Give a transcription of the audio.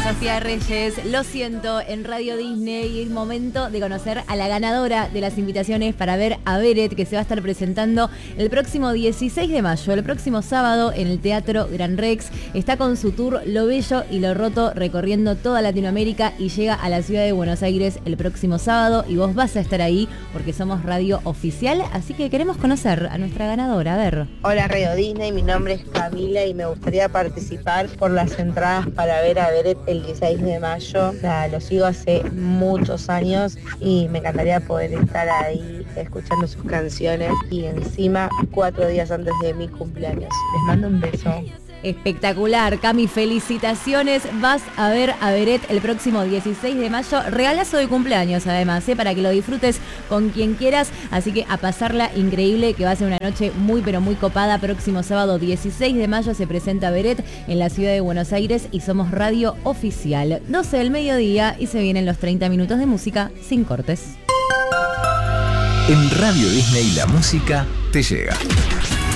Sofía Reyes, lo siento, en Radio Disney, y es momento de conocer a la ganadora de las invitaciones para ver a Beret, que se va a estar presentando el próximo 16 de mayo, el próximo sábado, en el Teatro Gran Rex. Está con su tour Lo Bello y Lo Roto, recorriendo toda Latinoamérica, y llega a la ciudad de Buenos Aires el próximo sábado, y vos vas a estar ahí porque somos radio oficial, así que queremos conocer a nuestra ganadora. A ver. Hola Radio Disney, mi nombre es Camila y me gustaría participar por las entradas para ver a Beret el 16 de mayo. Lo sigo hace muchos años y me encantaría poder estar ahí escuchando sus canciones, y encima 4 días antes de mi cumpleaños. Les mando un beso. Espectacular, Cami, felicitaciones. Vas a ver a Beret el próximo 16 de mayo. Regalazo de cumpleaños además, para que lo disfrutes con quien quieras. Así que a pasarla increíble, que va a ser una noche muy pero muy copada. Próximo sábado 16 de mayo se presenta Beret en la ciudad de Buenos Aires y somos radio oficial. 12 del mediodía y se vienen los 30 minutos de música sin cortes. En Radio Disney la música te llega.